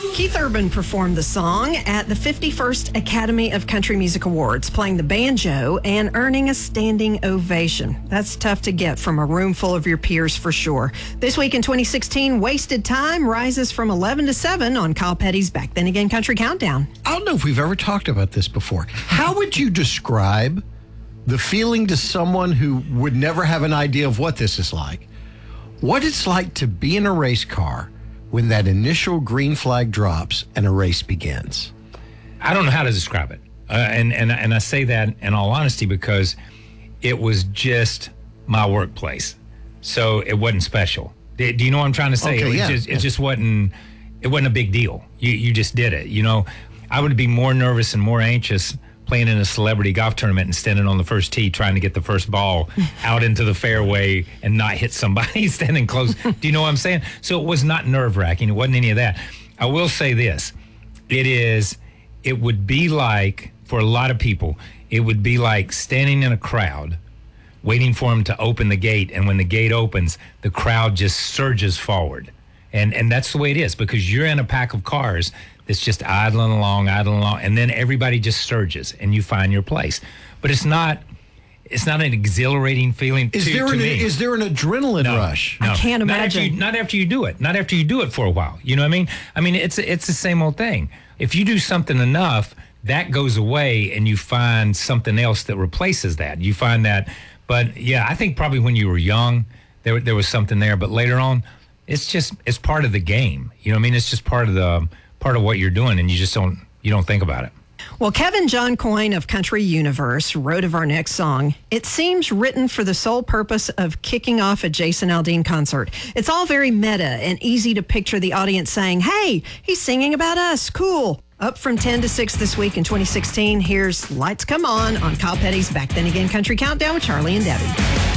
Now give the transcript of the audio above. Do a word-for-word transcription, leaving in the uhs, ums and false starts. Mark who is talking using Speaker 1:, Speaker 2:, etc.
Speaker 1: Keith Urban performed the song at the fifty-first Academy of Country Music Awards, playing the banjo and earning a standing ovation. That's tough to get from a room full of your peers for sure. This week in twenty sixteen, Wasted Time rises from eleven to seven on Kyle Petty's Back Then Again Country Countdown.
Speaker 2: I don't know if we've ever talked about this before. How would you describe the feeling to someone who would never have an idea of what this is like? What it's like to be in a race car when that initial green flag drops and a race begins?
Speaker 3: I don't know how to describe it. Uh, and, and, and I say that in all honesty because it was just my workplace. So it wasn't special. Do, do you know what I'm trying to say?
Speaker 2: Okay,
Speaker 3: it,
Speaker 2: yeah,
Speaker 3: just,
Speaker 2: yeah.
Speaker 3: it just wasn't, it wasn't a big deal. You, you just did it. You know, I would be more nervous and more anxious playing in a celebrity golf tournament and standing on the first tee trying to get the first ball out into the fairway and not hit somebody standing close. Do you know what I'm saying? So it was not nerve-wracking. It wasn't any of that. I will say this. It is, it would be like, for a lot of people, it would be like standing in a crowd waiting for him to open the gate, and when the gate opens, the crowd just surges forward. And and that's the way it is, because you're in a pack of cars that's just idling along, idling along, and then everybody just surges, and you find your place. But it's not it's not an exhilarating feeling
Speaker 2: Is
Speaker 3: to,
Speaker 2: there
Speaker 3: to
Speaker 2: an
Speaker 3: me.
Speaker 2: Is there an adrenaline
Speaker 3: No,
Speaker 2: rush?
Speaker 3: no.
Speaker 1: I can't
Speaker 3: Not after,
Speaker 1: imagine.
Speaker 3: you, not after you do it. Not after you do it for a while. You know what I mean? I mean, it's it's the same old thing. If you do something enough, that goes away, and you find something else that replaces that. You find that. But yeah, I think probably when you were young, there there was something there. But later on, it's just it's part of the game. You know what I mean? It's just part of the part of what you're doing, and you just don't you don't think about it.
Speaker 1: Well, Kevin John Coyne of Country Universe wrote of our next song, "It seems written for the sole purpose of kicking off a Jason Aldean concert. It's all very meta and easy to picture the audience saying, hey, he's singing about us. Cool." Up from ten to six this week in twenty sixteen, here's Lights Come On on Kyle Petty's Back Then Again Country Countdown with Charlie and Debbie.